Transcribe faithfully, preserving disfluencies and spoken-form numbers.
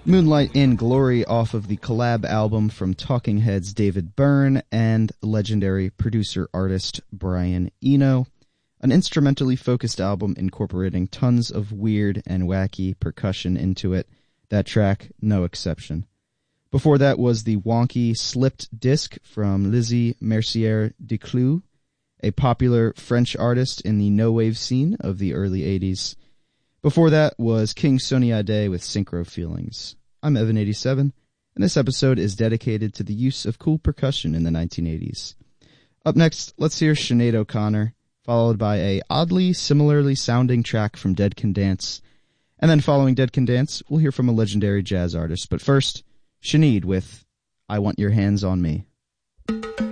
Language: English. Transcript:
Moonlight in Glory off of the collab album from Talking Heads' David Byrne and legendary producer-artist Brian Eno. An instrumentally focused album incorporating tons of weird and wacky percussion into it. That track, no exception. Before that was the wonky Slipped disc from Lizzie Mercier Declue, a popular French artist in the no-wave scene of the early eighties. Before that was King Sonny Ade with Synchro Feelings. I'm Evan eighty-seven, and this episode is dedicated to the use of cool percussion in the nineteen eighties. Up next, let's hear Sinead O'Connor, followed by a oddly similarly sounding track from Dead Can Dance. And then following Dead Can Dance, we'll hear from a legendary jazz artist. But first, Sinead with I Want Your Hands on Me.